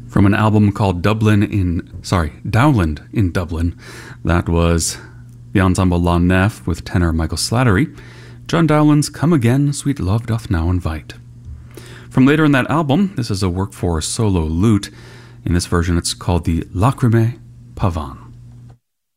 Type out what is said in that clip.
From an album called Dowland in Dublin, that was the ensemble La Nef with tenor Michael Slattery, John Dowland's Come Again, Sweet Love Doth Now Invite. From later in that album, this is a work for solo lute. In this version, it's called the Lacrimae Pavan.